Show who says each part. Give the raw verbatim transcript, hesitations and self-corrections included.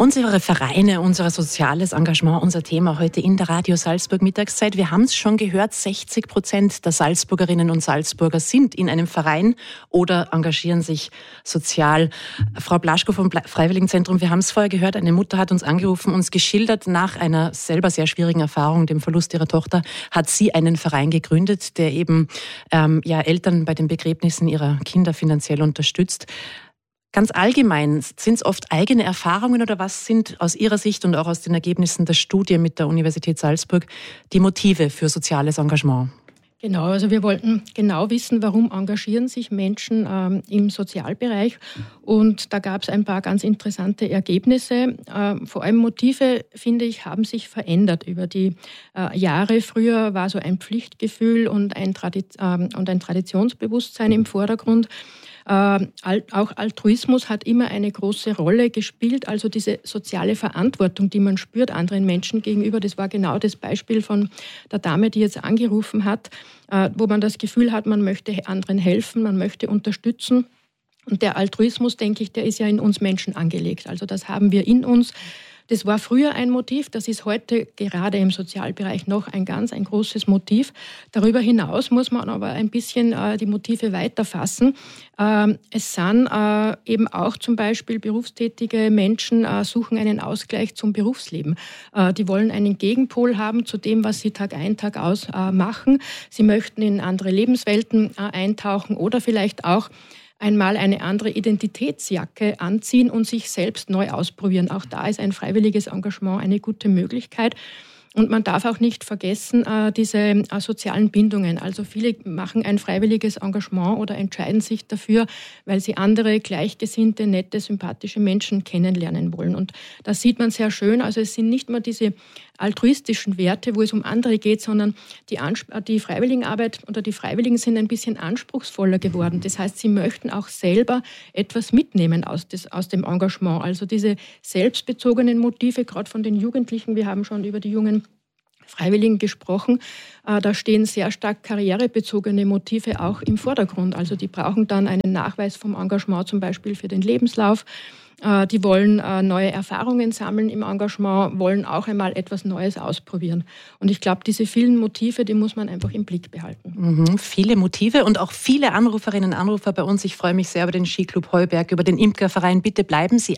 Speaker 1: Unsere Vereine, unser soziales Engagement, unser Thema heute in der Radio Salzburg Mittagszeit. Wir haben es schon gehört, sechzig Prozent der Salzburgerinnen und Salzburger sind in einem Verein oder engagieren sich sozial. Frau Blaschko vom Freiwilligenzentrum, wir haben es vorher gehört, eine Mutter hat uns angerufen, uns geschildert, nach einer selber sehr schwierigen Erfahrung, dem Verlust ihrer Tochter, hat sie einen Verein gegründet, der eben ähm, ja, Eltern bei den Begräbnissen ihrer Kinder finanziell unterstützt. Ganz allgemein, sind es oft eigene Erfahrungen oder was sind aus Ihrer Sicht und auch aus den Ergebnissen der Studie mit der Universität Salzburg die Motive für soziales Engagement?
Speaker 2: Genau, also wir wollten genau wissen, warum engagieren sich Menschen ähm, im Sozialbereich. Und da gab es ein paar ganz interessante Ergebnisse. Ähm, vor allem Motive, finde ich, haben sich verändert über die äh, Jahre. Früher war so ein Pflichtgefühl und ein, Tradi- ähm, und ein Traditionsbewusstsein im Vordergrund. Äh, auch Altruismus hat immer eine große Rolle gespielt, also diese soziale Verantwortung, die man spürt anderen Menschen gegenüber. Das war genau das Beispiel von der Dame, die jetzt angerufen hat, äh, wo man das Gefühl hat, man möchte anderen helfen, man möchte unterstützen. Und der Altruismus, denke ich, der ist ja in uns Menschen angelegt. Also das haben wir in uns. Das war früher ein Motiv, das ist heute gerade im Sozialbereich noch ein ganz, ein großes Motiv. Darüber hinaus muss man aber ein bisschen äh, die Motive weiterfassen. Ähm, es sind äh, eben auch zum Beispiel berufstätige Menschen, äh, suchen einen Ausgleich zum Berufsleben. Äh, die wollen einen Gegenpol haben zu dem, was sie Tag ein, Tag aus äh, machen. Sie möchten in andere Lebenswelten äh, eintauchen oder vielleicht auch einmal eine andere Identitätsjacke anziehen und sich selbst neu ausprobieren. Auch da ist ein freiwilliges Engagement eine gute Möglichkeit. Und man darf auch nicht vergessen, diese sozialen Bindungen. Also viele machen ein freiwilliges Engagement oder entscheiden sich dafür, weil sie andere gleichgesinnte, nette, sympathische Menschen kennenlernen wollen. Und das sieht man sehr schön. Also es sind nicht nur diese altruistischen Werte, wo es um andere geht, sondern die, Ansp- die Freiwilligenarbeit oder die Freiwilligen sind ein bisschen anspruchsvoller geworden. Das heißt, sie möchten auch selber etwas mitnehmen aus, des, aus dem Engagement. Also diese selbstbezogenen Motive, gerade von den Jugendlichen, wir haben schon über die jungen Freiwilligen gesprochen, da stehen sehr stark karrierebezogene Motive auch im Vordergrund. Also die brauchen dann einen Nachweis vom Engagement zum Beispiel für den Lebenslauf. Die wollen neue Erfahrungen sammeln im Engagement, wollen auch einmal etwas Neues ausprobieren. Und ich glaube, diese vielen Motive, die muss man einfach im Blick behalten.
Speaker 1: Mhm, viele Motive und auch viele Anruferinnen und Anrufer bei uns. Ich freue mich sehr über den Skiclub Heuberg, über den Imkerverein. Bitte bleiben Sie